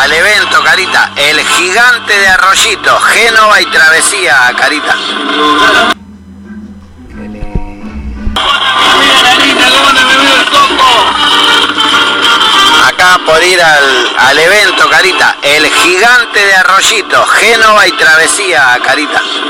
al evento, Carita. El Gigante de Arroyito, Génova y Travesía, Carita. Acá por ir al evento, Carita. El Gigante de Arroyito, Génova y Travesía, Carita.